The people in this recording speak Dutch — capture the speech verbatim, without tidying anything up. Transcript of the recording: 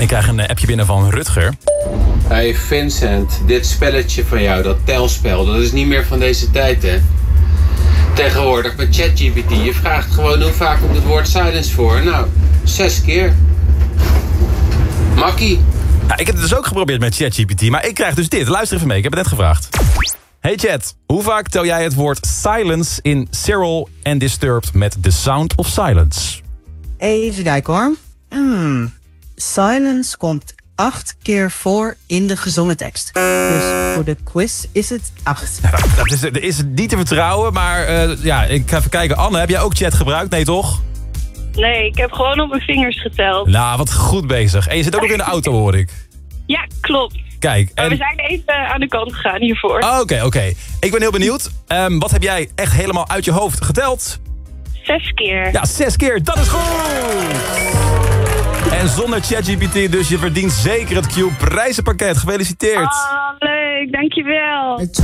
Ik krijg een appje binnen van Rutger. Hey Vincent, dit spelletje van jou, dat telspel, dat is niet meer van deze tijd, hè? Tegenwoordig met ChatGPT, je vraagt gewoon hoe vaak komt het woord silence voor. Nou, zes keer. Makkie. Nou, ik heb het dus ook geprobeerd met ChatGPT, maar ik krijg dus dit. Luister even mee, ik heb het net gevraagd. Hey Chat, hoe vaak tel jij het woord silence in Cyril and Disturbed met The Sound of Silence? Even kijken hoor. Hmm. Silence komt acht keer voor in de gezongen tekst. Dus voor de quiz is het acht. Ja, dat, dat, is, dat is niet te vertrouwen, maar uh, ja, ik ga even kijken. Anne, heb jij ook chat gebruikt? Nee, toch? Nee, ik heb gewoon op mijn vingers geteld. Nou, wat goed bezig. En je zit ook nog in de auto, hoor ik. Ja, klopt. Kijk. Maar en... we zijn even aan de kant gegaan hiervoor. Oké, oh, oké. Okay. Ik ben heel benieuwd. Um, wat heb jij echt helemaal uit je hoofd geteld? Zes keer. Ja, zes keer. Dat is goed! En zonder ChatGPT, dus je verdient zeker het Q prijzenpakket. Gefeliciteerd. Ah, leuk. Dankjewel.